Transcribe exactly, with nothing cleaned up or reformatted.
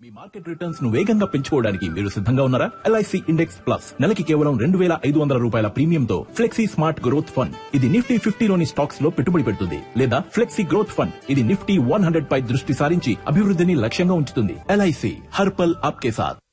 మీ market returns ను వేగంగా పెంచుకోవడానికి మీరు సిద్ధంగా ఉన్నారా? ఎల్ఐసి ఇండెక్స్ ప్లస్ నెలకి కేవలం రెండు వేల ఐదు వందల రూపాయల ప్రీమియంతో ఫ్లెక్సీ స్మార్ట్ గ్రోత్ ఫండ్. ఇది నిఫ్టీ ఫిఫ్టీలోని స్టాక్స్ లో పెట్టుబడి పెడుతుంది. లేదా ఫ్లెక్సీ గ్రోత్ ఫండ్, ఇది నిఫ్టీ వన్ హండ్రెడ్ పై దృష్టి సారించి అభివృద్ధిని లక్ష్యంగా ఉంచుతుంది. ఎల్ఐసి హర్ పల్ ఆప్కే సాథ్.